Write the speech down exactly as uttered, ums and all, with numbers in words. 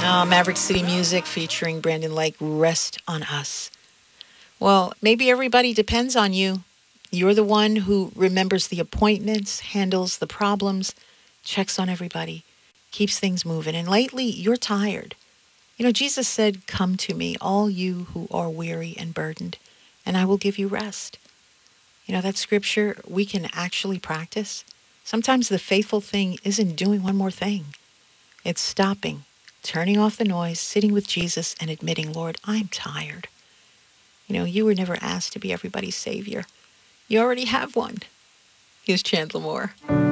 Uh, Maverick City Music featuring Brandon Lake, Rest on Us. Well, maybe everybody depends on you. You're the one who remembers the appointments, handles the problems, checks on everybody, keeps things moving. And lately, you're tired. You know, Jesus said, "Come to me, all you who are weary and burdened, and I will give you rest." You know, that scripture we can actually practice. Sometimes the faithful thing isn't doing one more thing. It's stopping, turning off the noise, sitting with Jesus and admitting, "Lord, I'm tired." You know, you were never asked to be everybody's savior. You already have one. Here's Chandler Moore.